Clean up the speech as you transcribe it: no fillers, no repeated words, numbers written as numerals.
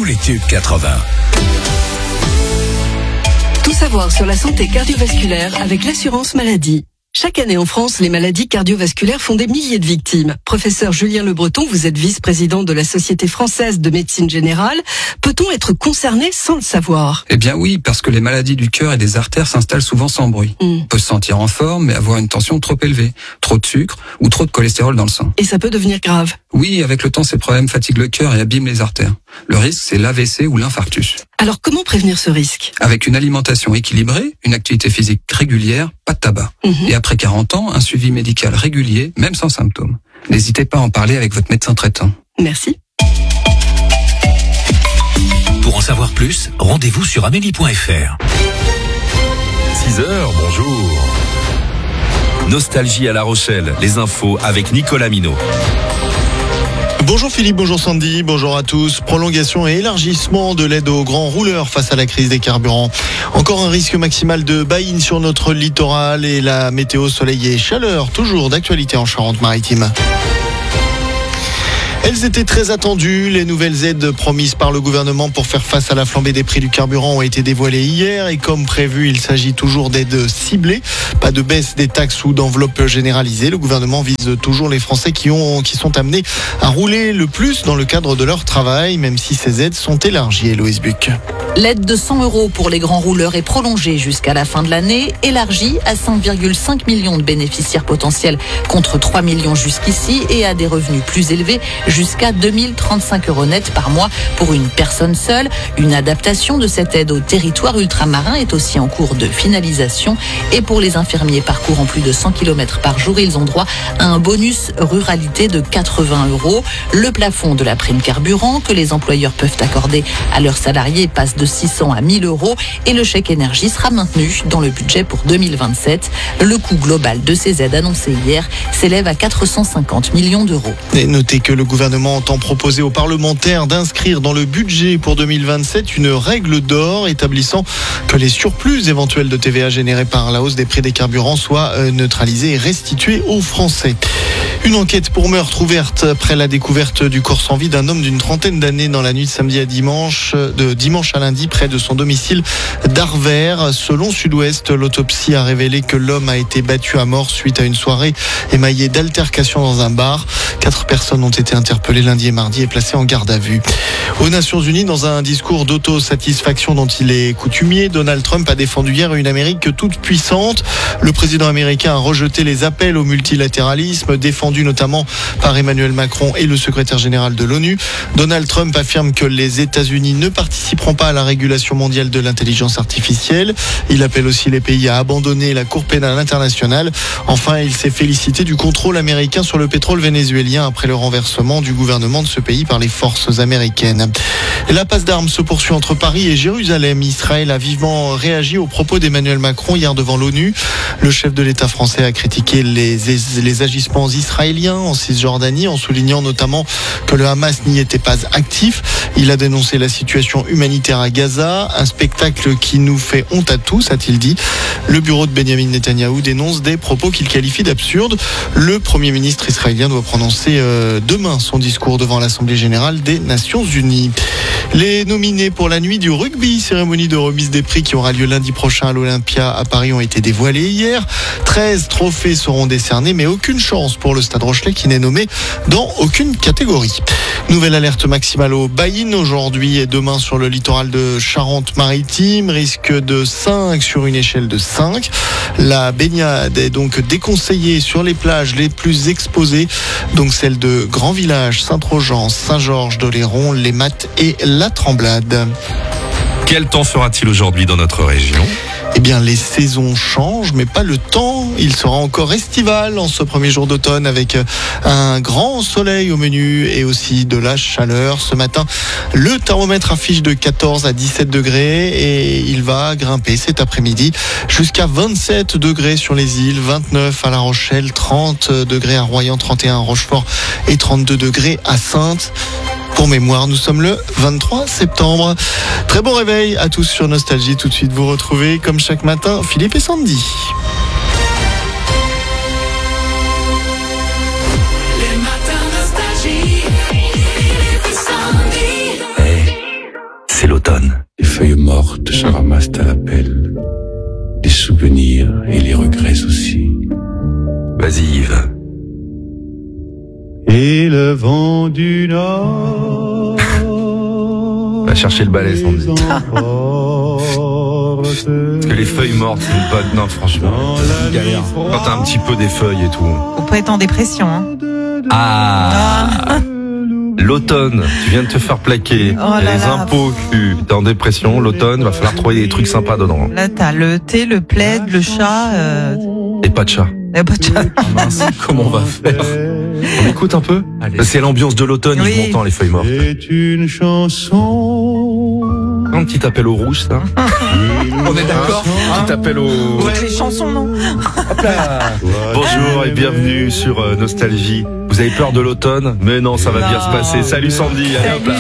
les tubes 80. Tout savoir sur la santé cardiovasculaire avec l'assurance maladie. Chaque année en France, les maladies cardiovasculaires font des milliers de victimes. Professeur Julien Le Breton, vous êtes vice-président de la Société française de médecine générale. Peut-on être concerné sans le savoir ? Eh bien oui, parce que les maladies du cœur et des artères s'installent souvent sans bruit. On peut se sentir en forme, mais avoir une tension trop élevée, trop de sucre ou trop de cholestérol dans le sang. Et ça peut devenir grave. Oui, avec le temps, ces problèmes fatiguent le cœur et abîment les artères. Le risque, c'est l'AVC ou l'infarctus. Alors comment prévenir ce risque ? Avec une alimentation équilibrée, une activité physique régulière, pas de tabac. Et après 40 ans, un suivi médical régulier, même sans symptômes. N'hésitez pas à en parler avec votre médecin traitant. Merci. Pour en savoir plus, rendez-vous sur amélie.fr. 6h, bonjour. Nostalgie à La Rochelle, les infos avec Nicolas Minot. Bonjour Philippe, bonjour Sandy, bonjour à tous. Prolongation et élargissement de l'aide aux grands rouleurs face à la crise des carburants. Encore un risque maximal de buy-in sur notre littoral et la météo soleil et chaleur, toujours d'actualité en Charente-Maritime. Elles étaient très attendues. Les nouvelles aides promises par le gouvernement pour faire face à la flambée des prix du carburant ont été dévoilées hier. Et comme prévu, il s'agit toujours d'aides ciblées. Pas de baisse des taxes ou d'enveloppe généralisée. Le gouvernement vise toujours les Français qui sont amenés à rouler le plus dans le cadre de leur travail, même si ces aides sont élargies. Héloïse Buc. L'aide de 100 € pour les grands rouleurs est prolongée jusqu'à la fin de l'année, élargie à 5,5 millions de bénéficiaires potentiels contre 3 millions jusqu'ici et à des revenus plus élevés jusqu'à 2035 € net par mois pour une personne seule. Une adaptation de cette aide au territoire ultramarin est aussi en cours de finalisation. Et pour les infirmiers parcourant plus de 100 km par jour, ils ont droit à un bonus ruralité de 80 €. Le plafond de la prime carburant que les employeurs peuvent accorder à leurs salariés passe de 600 à 1000 € et le chèque énergie sera maintenu dans le budget pour 2027. Le coût global de ces aides annoncées hier s'élève à 450 millions d'euros. Et notez que le gouvernement entend proposer aux parlementaires d'inscrire dans le budget pour 2027 une règle d'or établissant que les surplus éventuels de TVA générés par la hausse des prix des carburants soient neutralisés et restitués aux Français. Une enquête pour meurtre ouverte après la découverte du corps sans vie d'un homme d'une trentaine d'années dans la nuit de samedi à dimanche, de dimanche à lundi, près de son domicile d'Arvers. Selon Sud-Ouest, l'autopsie a révélé que l'homme a été battu à mort suite à une soirée émaillée d'altercations dans un bar. 4 personnes ont été interpellées lundi et mardi et placées en garde à vue. Aux Nations Unies, dans un discours d'autosatisfaction dont il est coutumier, Donald Trump a défendu hier une Amérique toute puissante. Le président américain a rejeté les appels au multilatéralisme défendus notamment par Emmanuel Macron et le secrétaire général de l'ONU. Donald Trump affirme que les États-Unis ne participeront pas à la régulation mondiale de l'intelligence artificielle. Il appelle aussi les pays à abandonner la Cour pénale internationale. Enfin, il s'est félicité du contrôle américain sur le pétrole vénézuélien après le renversement du gouvernement de ce pays par les forces américaines. La passe d'armes se poursuit entre Paris et Jérusalem. Israël a vivement réagi aux propos d'Emmanuel Macron hier devant l'ONU. Le chef de l'État français a critiqué les agissements israéliens en Cisjordanie en soulignant notamment que le Hamas n'y était pas actif. Il a dénoncé la situation humanitaire à Gaza, un spectacle qui nous fait honte à tous, a-t-il dit. Le bureau de Benjamin Netanyahou dénonce des propos qu'il qualifie d'absurdes. Le Premier ministre israélien doit prononcer demain son discours devant l'Assemblée générale des Nations Unies. Les nominés pour la nuit du rugby, cérémonie de remise des prix qui aura lieu lundi prochain à l'Olympia à Paris, ont été dévoilés hier. 13 trophées seront décernés, mais aucune chance pour le Stade Rochelais qui n'est nommé dans aucune catégorie. Nouvelle alerte maximale au buy-in aujourd'hui et demain sur le littoral de Charente-Maritime. Risque de 5 sur une échelle de 5. La baignade est donc déconseillée sur les plages les plus exposées, donc celles de Grand Village, Saint-Trojan, Saint-Georges d'Oléron, les Mattes et la Tremblade. Quel temps fera-t-il aujourd'hui dans notre région ? Eh bien, les saisons changent, mais pas le temps. Il sera encore estival en ce premier jour d'automne avec un grand soleil au menu et aussi de la chaleur. Ce matin, le thermomètre affiche de 14 à 17 degrés et il va grimper cet après-midi jusqu'à 27 degrés sur les îles, 29 à La Rochelle, 30 degrés à Royan, 31 à Rochefort et 32 degrés à Saintes. Pour mémoire, nous sommes le 23 septembre. Très bon réveil à tous sur Nostalgie. Tout de suite, vous retrouvez, comme chaque matin, Philippe et Sandy. feuilles mortes se ramassent à la pelle, les souvenirs et les regrets aussi. Vas-y Yves. Et le vent du nord Va chercher le balai, Sandy. Parce que les feuilles mortes, c'est une bonne... Non, franchement, c'est une galère. Quand t'as un petit peu des feuilles et tout. On peut être en dépression. Hein. Ah. L'automne, tu viens de te faire plaquer. Les impôts, t'es en dépression. L'automne, va falloir trouver des trucs sympas dedans. Là, t'as le thé, le plaid, le chat. Et pas de chat. Et pas de chat. Mince, comment on va faire? On écoute un peu? Allez. C'est l'ambiance de l'automne, oui. Yves Montand, les feuilles mortes. C'est une chanson. Un petit appel au rouge, ça. On est d'accord? Un petit appel au... Toutes les chansons, non? Hop là. Bonjour et bienvenue sur Nostalgie. Vous avez peur de l'automne? Mais non, ça va bien se passer. Salut Sandy, allez hop là.